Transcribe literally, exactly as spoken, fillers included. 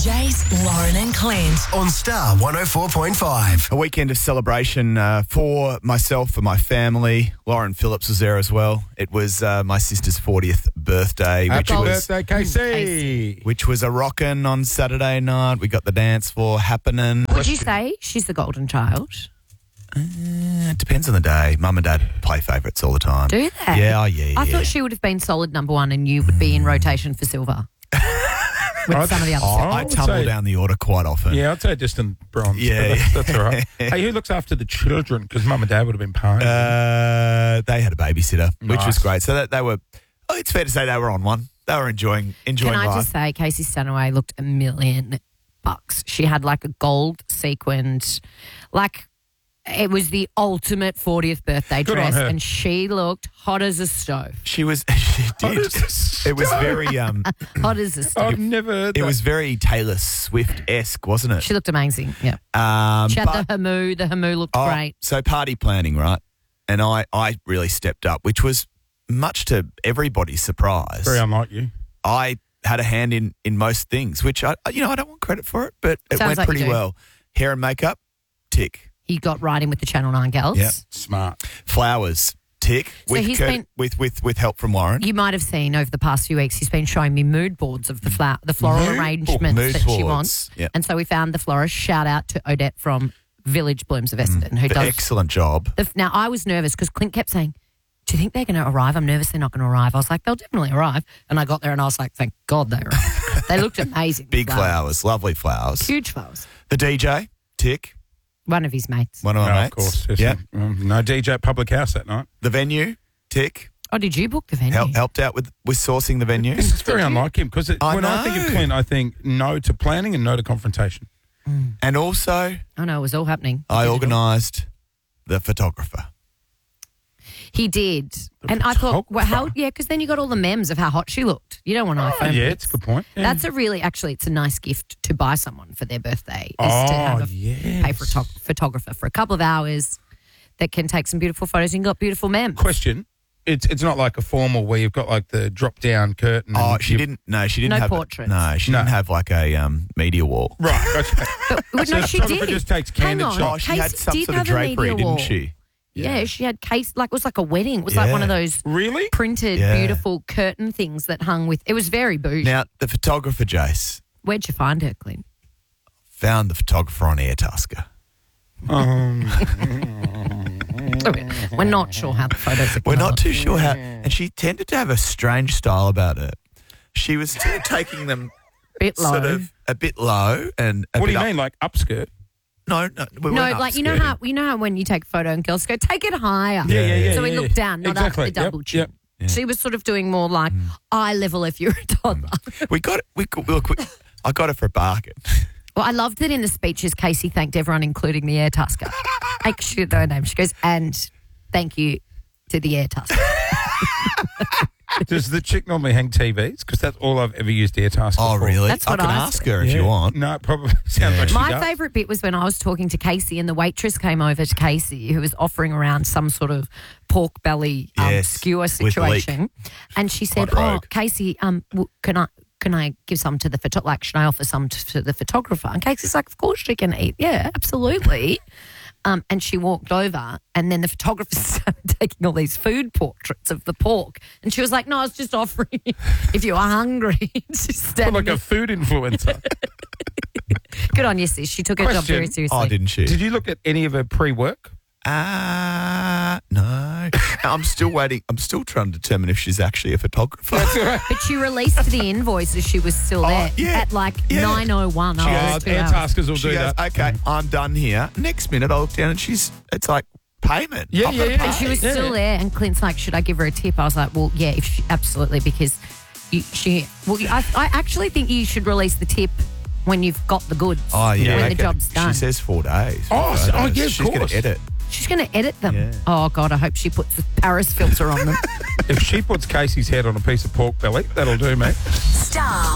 Jace, Lauren and Clint. On Star one oh four point five. A weekend of celebration uh, for myself, for my family. Lauren Phillips was there as well. It was uh, my sister's fortieth birthday, which Happy was birthday, K C. which was a rockin' on Saturday night. We got the dance floor happening. Would you say she's the golden child? Uh, it depends on the day. Mum and Dad play favourites all the time. Do they? Yeah, oh yeah, I yeah. thought she would have been solid number one and you would be in rotation for silver. With I'd- some of the other Oh, stuff. I would tumble say- down the order quite often. Yeah, I'd say distant bronze. but Yeah. that's, that's all right. Hey, who looks after the children? Because Mum and Dad would have been partying. Uh, they had a babysitter, which was Nice. great. So that they were, oh, it's fair to say they were on one. They were enjoying enjoying Can I life. just say, Casey Stanaway looked a million bucks. She had like a gold sequined, like it was the ultimate fortieth birthday Good on dress, her. and she looked hot as a stove. She was, she did. is It was very, um, Hot as a stove. I've never heard it that. was very Taylor Swift-esque, wasn't it? She looked amazing. Yeah. Um, She had but- the hamoo. The hamoo looked oh, great. So party planning, right? And I, I really stepped up, which was much to everybody's surprise. Very unlike you. I had a hand in, in most things, which I, you know, I don't want credit for it, but it Sounds went like you pretty do. well. Hair and makeup, tick. He got right in with the Channel nine girls. Yep. Smart. Flowers, tick. So with, he's cur- been- with with with help from Warren. You might have seen over the past few weeks, he's been showing me mood boards of the flower, the floral Mood- arrangements mood that she boards, wants. yep. And so we found the florist. Shout out to Odette from Village Blooms of Essendon, who does. Excellent job. The, now, I was nervous because Clint kept saying, do you think they're going to arrive? I'm nervous they're not going to arrive. I was like, they'll definitely arrive. And I got there and I was like, thank God they arrived. They looked amazing. Big flowers. flowers, lovely flowers. Huge flowers. The D J, tick. One of his mates. One of my No, mates. of course. Yes, Yeah. um, no D J at Public House that night. The venue, tick. Oh, did you book the venue? Help, helped out with, with sourcing the venue. This is very unlike him because I when I think of know. Clint, I think no to planning and no to confrontation. And also, I know, it was all happening. I Digital. organised the photographer. He did. And I thought, well, how, yeah, because then you got all the memes of how hot she looked. You don't want iPhone. Oh, yeah, pics. it's a good point. Yeah. That's a really, actually, it's a nice gift to buy someone for their birthday. Is oh, to have a yes. pay for a photo- photographer for a couple of hours that can take some beautiful photos and got beautiful memes. Question. It's it's not like a formal where you've got like the drop down curtain. Oh, and she you- didn't. No, she didn't No have. portraits. No, she No. didn't have like a um, media wall. Right. Okay. But, well, So no, the she photographer did. just takes Hang candid on. shots. Oh, she Casey had some did sort of have a drapery, media didn't wall. she? Yeah, she had case, like, it was like a wedding. It was like Yeah. one of those Really? printed, Yeah. beautiful curtain things that hung with, it was very bougie. Now, the photographer, Jace, Where'd you find her, Clint? found the photographer on AirTasker. Um, We're not sure how the photos are We're not going. too sure how. And she tended to have a strange style about it. She was t- taking them Bit low. sort of a bit low and a what do bit you up- mean, like upskirt? No, no. We No, weren't like you know upskirting. how you know how when you take a photo and girls go, take it higher. Yeah, yeah, yeah. So we yeah, look yeah. down, not exactly. up the double Yep, chin. yep. Yeah. She was sort of doing more like eye level if you're a toddler. We got it. We got, look, we, I got it for a bargain. Well, I loved that in the speeches, Casey thanked everyone, including the AirTasker. Like, she didn't know her name. She goes, and thank you to the AirTasker. Does the chick normally hang T Vs? Because that's all I've ever used AirTasker Oh, for. really? That's I what can I ask said. her if you Yeah. want. No, it probably sounds like she My does. favourite bit was when I was talking to Casey and the waitress came over to Casey, who was offering around some sort of pork belly um, Yes, skewer with situation. And she said, Quite oh, rogue. Casey, um, w- can I... Can I give some to the photo? Like, should I offer some to, to the photographer? And Casey's like, of course she can eat. Yeah, absolutely. Um, and she walked over, and then the photographer started taking all these food portraits of the pork. And she was like, no, I was just offering if you are hungry. She's standing like there. a food influencer. Good on you, sis. She took her job Question. very seriously. Oh, didn't she? Did you look at any of her pre-work? Uh, no. I'm still waiting. I'm still trying to determine if she's actually a photographer. But she released the invoice as she was still Oh, there yeah, at like yeah. nine oh one. Oh, AirTaskers will She do goes, that. okay, I'm done here. Next minute, I look down and she's, it's like payment. Yeah, I've yeah, got to yeah. pay. And she was Yeah. still there, and Clint's like, should I give her a tip? I was like, well, yeah, if she, absolutely, because you, she, well, I, I actually think you should release the tip when you've got the goods. Oh, yeah. When okay. the job's done. She says four days. Oh, so- oh, yeah, of She's going course. to edit. She's going to edit them. Yeah. Oh, God, I hope she puts the Paris filter on them. If she puts Casey's head on a piece of pork belly, that'll do, mate. Star